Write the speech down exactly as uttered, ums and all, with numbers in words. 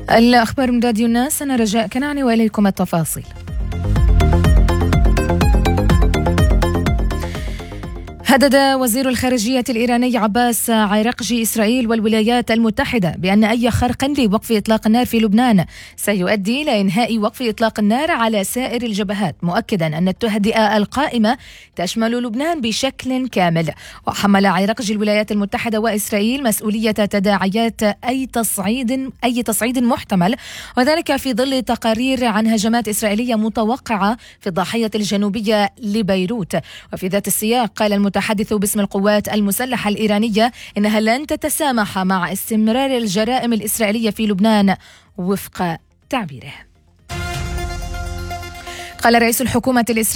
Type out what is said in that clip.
الأخبار من راديو الناس، أنا رجاء كنعاني وإليكم التفاصيل. هدد وزير الخارجية الإيراني عباس عراقجي إسرائيل والولايات المتحدة بأن أي خرق لوقف إطلاق النار في لبنان سيؤدي إلى إنهاء وقف إطلاق النار على سائر الجبهات، مؤكدا أن التهدئة القائمة تشمل لبنان بشكل كامل. وحمل عراقجي الولايات المتحدة وإسرائيل مسؤولية تداعيات أي تصعيد أي تصعيد محتمل، وذلك في ظل تقارير عن هجمات إسرائيلية متوقعة في الضاحية الجنوبية لبيروت. وفي ذات السياق قال المتحدث تحدث باسم القوات المسلحة الإيرانية إنها لن تتسامح مع استمرار الجرائم الإسرائيلية في لبنان وفق تعبيره. قال رئيس الحكومة الإسرائيلية